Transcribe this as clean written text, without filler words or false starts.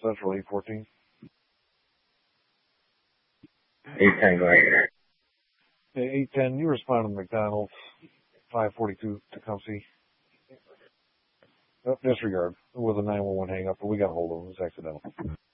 Central 814. 810, go ahead. Hey, 810, you respond to McDonald's, 542 Tecumseh. Oh, disregard. It was a 911 hang up, but we got a hold of him. It was accidental.